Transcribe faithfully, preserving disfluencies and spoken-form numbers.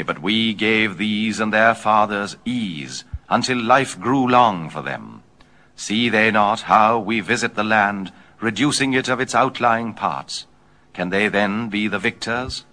Nay, but we gave these and their fathers ease, until life grew long for them. See they not how we visit the land, reducing it of its outlying parts? Can they then be the victors?